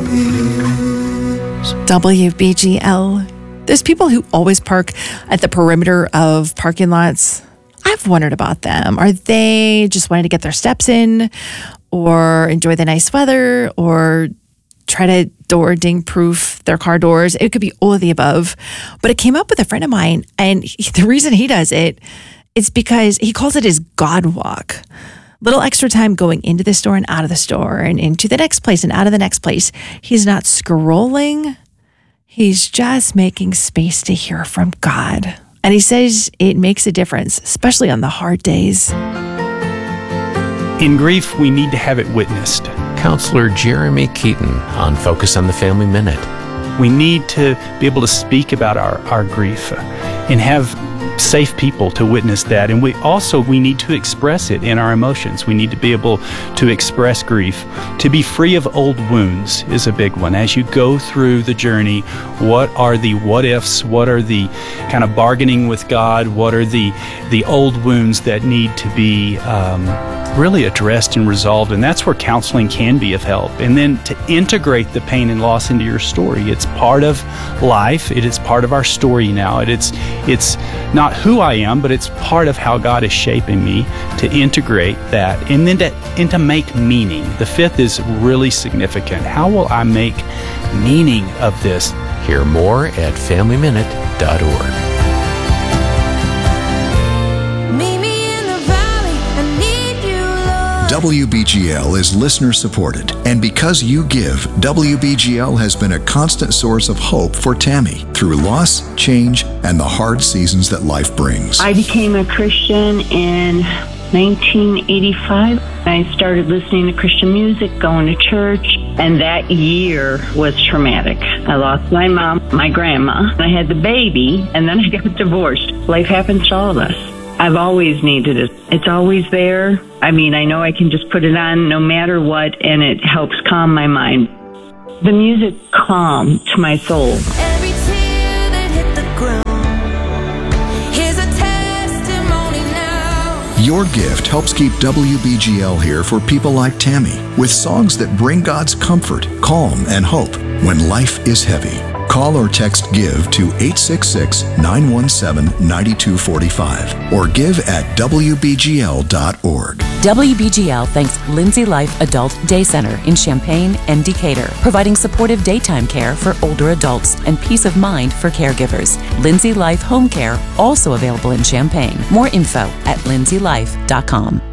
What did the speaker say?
WBGL. There's people who always park at the perimeter of parking lots. I've wondered about them. Are they just wanting to get their steps in, or enjoy the nice weather, or try to door ding proof their car doors? It could be all of the above. But it came up with a friend of mine, and the reason he does it is because he calls it his God walk. Little extra time going into the store and out of the store and into the next place and out of the next place. He's not scrolling. He's just making space to hear from God. And he says it makes a difference, especially on the hard days. In grief, we need to have it witnessed. Counselor Jeremy Keaton on Focus on the Family Minute. We need to be able to speak about our grief and have safe people to witness that. And we need to express it in our emotions. We need to be able to express grief. To be free of old wounds is a big one. As you go through the journey, what are the what ifs? What are the kind of bargaining with God? What are the old wounds that need to be really addressed and resolved? And that's where counseling can be of help. And then to integrate the pain and loss into your story. It's part of life. It is part of our story now. It's not who I am, but it's part of how God is shaping me, to integrate that and then to make meaning. The fifth is really significant. How will I make meaning of this? Hear more at FamilyMinute.org. WBGL is listener supported, and because you give, WBGL has been a constant source of hope for Tammy through loss, change, and the hard seasons that life brings. I became a Christian in 1985. I started listening to Christian music, going to church, and that year was traumatic. I lost my mom, my grandma, I had the baby, and then I got divorced. Life happens to all of us. I've always needed it. It's always there. I mean, I know I can just put it on no matter what, and it helps calm my mind. The music calm to my soul. Every tear that hit the ground, here's a testimony now. Your gift helps keep WBGL here for people like Tammy, with songs that bring God's comfort, calm, and hope when life is heavy. Call or text GIVE to 866-917-9245 or give at WBGL.org. WBGL thanks Lindsay Life Adult Day Center in Champaign and Decatur, providing supportive daytime care for older adults and peace of mind for caregivers. Lindsay Life Home Care, also available in Champaign. More info at lindsaylife.com.